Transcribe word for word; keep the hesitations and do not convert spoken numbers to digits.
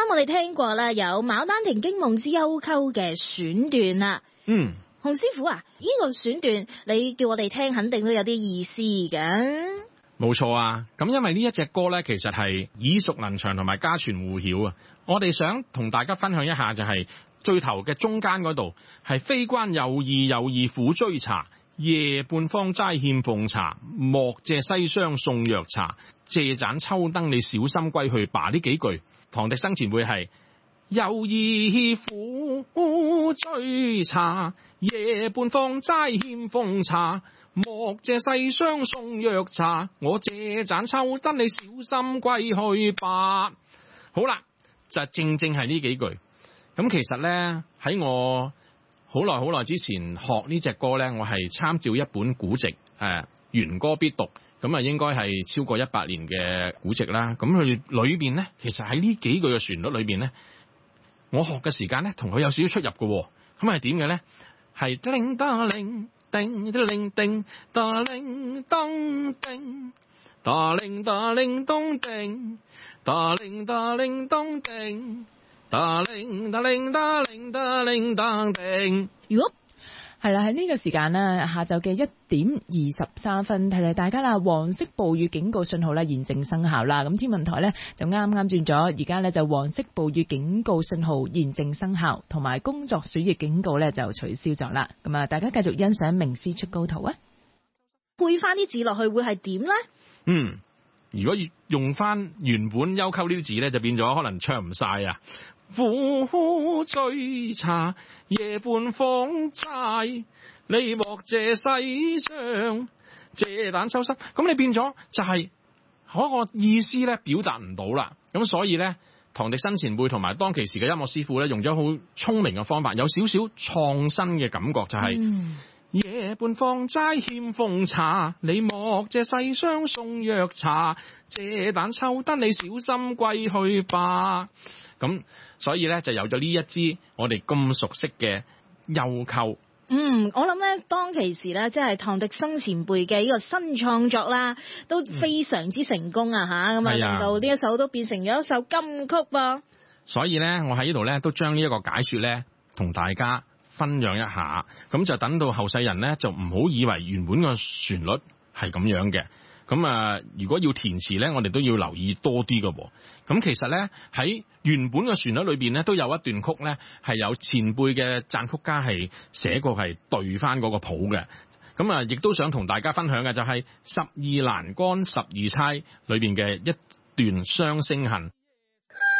啱我哋聽過啦，有《牡丹亭驚夢之幽媾》嘅選段啦。 嗯， 洪師傅啊，呢、這個選段你叫我哋聽，肯定都有啲意思㗎。 冇錯啊，咁因為呢一隻歌呢，其實係耳熟能詳同埋家傳戶曉啊。我哋想同大家分享一下，就係最頭嘅中間嗰度係非關有意有意苦追查，夜半方齋欠奉茶，莫借西廂送藥茶，借盞秋燈你小心歸去吧。呢幾句唐滌生前輩係有意苦追查，夜半方齋欠奉茶，莫借西廂送藥茶，我借盞秋燈你小心歸去吧。好啦，就正正係呢幾句。咁其實呢，喺我好耐好耐之前學呢隻歌呢，我係參照一本古籍，誒原歌必讀，咁啊應該係超過一百年嘅古籍啦。咁佢裏邊呢，其實喺呢幾句嘅旋律裏邊呢，我學嘅時間呢，同佢有少少出入嘅。咁係點嘅呢？係叮當鈴叮叮叮當鈴當叮當鈴當鈴當叮當鈴當鈴當叮當鈴當鈴當鈴當鈴當叮。 如果係啦，喺呢個時間呢，下晝嘅一點二十三分，提提大家啦，黃色暴雨警告信號咧現正生效啦。咁天文台呢，就啱啱轉咗，而家呢，就黃色暴雨警告信號現正生效，同埋工作暑熱警告呢，就取消咗啦。咁啊，大家繼續欣賞名師出高徒啊！ 配翻啲字落去會係點呢？ 嗯，如果用翻原本幽媾呢啲字呢，就變咗可能唱唔晒啊！苦追查，夜半方齋，你莫借西廂，借膽秋濕。咁你變咗就係嗰個意思咧，表達唔到啦。咁所以咧，唐滌生前輩同埋當其時嘅音樂師傅咧，用咗好聰明嘅方法，有少少創新嘅感覺，就係、是嗯、夜半方齋欠奉茶，你莫借西廂送藥茶，借膽秋燈你小心歸去吧。咁所以咧就有咗呢一支我哋咁熟悉嘅幽媾。 嗯，我諗咧當其時咧，即係唐滌生前輩嘅呢個新創作啦，都非常之成功啊吓，咁啊令到呢一首都變成咗一首金曲噃。所以咧，我喺呢度咧都將呢一個解說咧同大家分享一下，咁就等到後世人咧就唔好以為原本個旋律係咁樣嘅。咁啊，如果要填詞咧，我哋都要留意多啲嘅喎。咁其實咧喺原本嘅旋律裏邊咧，都有一段曲咧係有前輩嘅撰曲家係寫過係對翻嗰個譜嘅。咁啊，亦都想同大家分享嘅就係十二欄杆十二釵裏邊嘅一段雙聲恨。